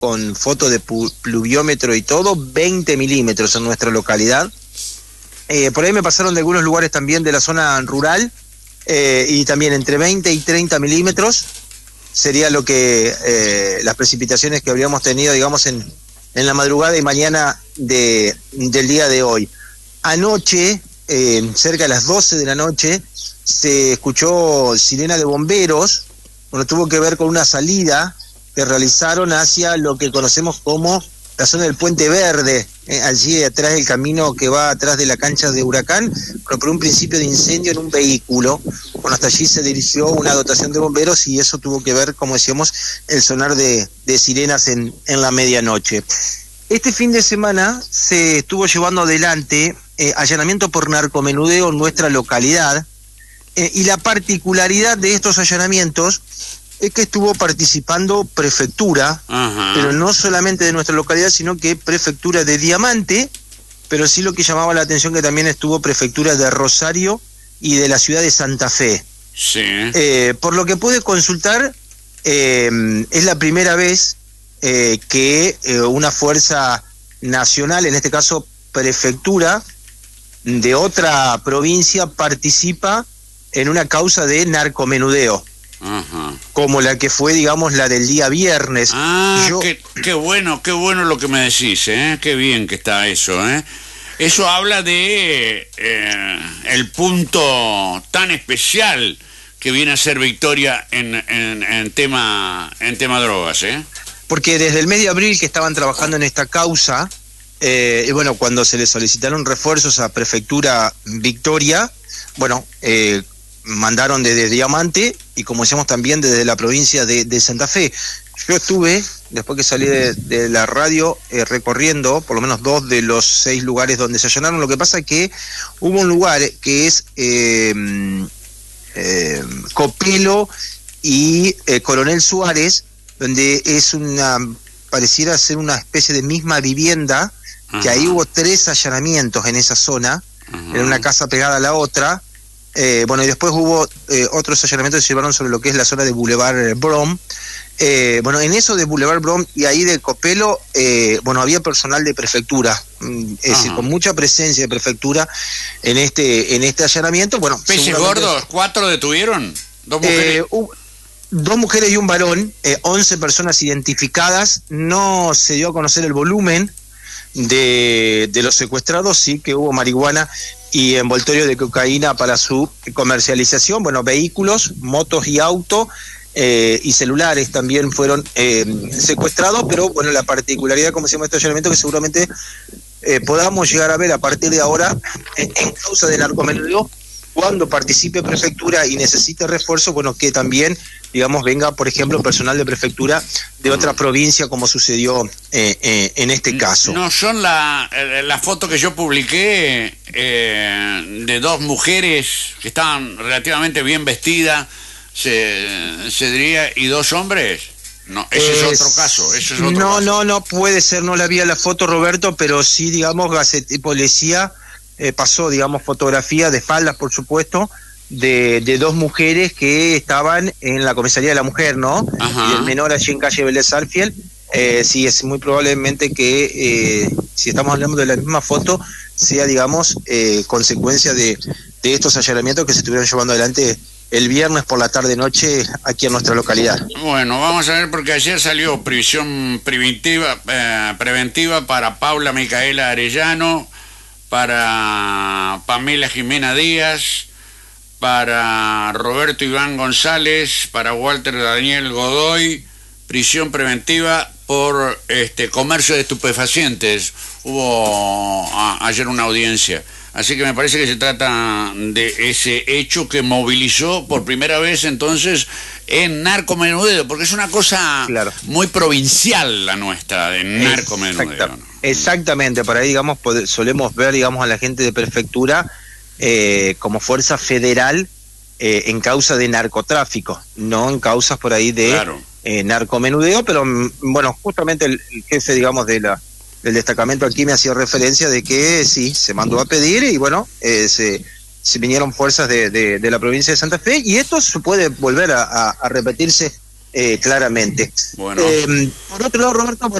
con foto de pluviómetro y todo, 20 milímetros en nuestra localidad. Por ahí me pasaron de algunos lugares también de la zona rural, y también entre 20 y 30 milímetros sería lo que las precipitaciones que habríamos tenido, digamos, en la madrugada y mañana del día de hoy. Anoche, cerca de las 12 de la noche, se escuchó sirena de bomberos. Bueno, tuvo que ver con una salida que realizaron hacia lo que conocemos como la zona del Puente Verde, allí atrás del camino que va atrás de la cancha de Huracán, pero por un principio de incendio en un vehículo. Bueno, hasta allí se dirigió una dotación de bomberos y eso tuvo que ver, como decíamos, el sonar de sirenas en la medianoche. Este fin de semana se estuvo llevando adelante allanamiento por narcomenudeo en nuestra localidad, y la particularidad de estos allanamientos es que estuvo participando prefectura, pero no solamente de nuestra localidad, sino que prefectura de Diamante, pero sí lo que llamaba la atención que también estuvo prefectura de Rosario y de la ciudad de Santa Fe. Sí. Por lo que pude consultar, es la primera vez que una fuerza nacional, en este caso prefectura de otra provincia, participa en una causa de narcomenudeo. Como la que fue, digamos, la del día viernes. Qué bueno lo que me decís, qué bien que está eso, Eso habla de el punto tan especial que viene a ser Victoria en tema drogas, Porque desde el mes de abril que estaban trabajando en esta causa, y bueno, cuando se le solicitaron refuerzos a Prefectura Victoria, bueno, mandaron desde Diamante y, como decíamos, también desde la provincia de Santa Fe. Yo estuve, después que salí de la radio, recorriendo por lo menos 2 de los 6 lugares donde se allanaron. Lo que pasa es que hubo un lugar que es Copelo y Coronel Suárez, donde es pareciera ser una especie de misma vivienda, que ahí hubo 3 allanamientos en esa zona, en una casa pegada a la otra. Bueno, y después hubo otros allanamientos que se llevaron sobre lo que es la zona de Boulevard Brom. Bueno, en eso de Boulevard Brom y ahí de Copelo, bueno, había personal de prefectura, es decir, con mucha presencia de prefectura en este allanamiento. Bueno, peces gordos, 4 detuvieron, 2 mujeres. 2 mujeres y un varón, 11 personas identificadas. No se dio a conocer el volumen de los secuestrados, sí que hubo marihuana y envoltorio de cocaína para su comercialización. Bueno, vehículos, motos y auto y celulares también fueron secuestrados, pero bueno, la particularidad, como decíamos, de este allanamiento, que seguramente podamos llegar a ver a partir de ahora en causa del narcomenudeo, cuando participe prefectura y necesite refuerzo, bueno, que también, digamos, venga, por ejemplo, personal de prefectura de otra provincia, como sucedió en este caso. No son la foto que yo publiqué de 2 mujeres que estaban relativamente bien vestidas, se diría, y 2 hombres. No, ese es otro caso. Ese es otro caso. No puede ser, no la vi a la foto, Roberto, pero sí, digamos, policía pasó, digamos, fotografía de espaldas, por supuesto, de 2 mujeres que estaban en la comisaría de la mujer, ¿no? Y el menor allí en calle Vélez Sarsfield. Sí, es muy probablemente que, si estamos hablando de la misma foto, sea, digamos, consecuencia de estos allanamientos que se estuvieron llevando adelante el viernes por la tarde-noche aquí en nuestra localidad. Bueno, vamos a ver, porque ayer salió prisión preventiva para Paula Micaela Arellano, para Pamela Jimena Díaz, para Roberto Iván González, para Walter Daniel Godoy, prisión preventiva por comercio de estupefacientes. Hubo ayer una audiencia. Así que me parece que se trata de ese hecho que movilizó por primera vez entonces en narcomenudeo, porque es una cosa muy provincial la nuestra, de narcomenudeo, ¿no? Exactamente, por ahí, digamos, solemos ver, digamos, a la gente de prefectura como fuerza federal en causa de narcotráfico, no en causas por ahí de narcomenudeo, pero bueno, justamente el jefe, digamos, del destacamento aquí me hacía referencia de que sí, se mandó a pedir y bueno, se vinieron fuerzas de la provincia de Santa Fe, y esto se puede volver a repetirse claramente. Bueno. Por otro lado, Roberto,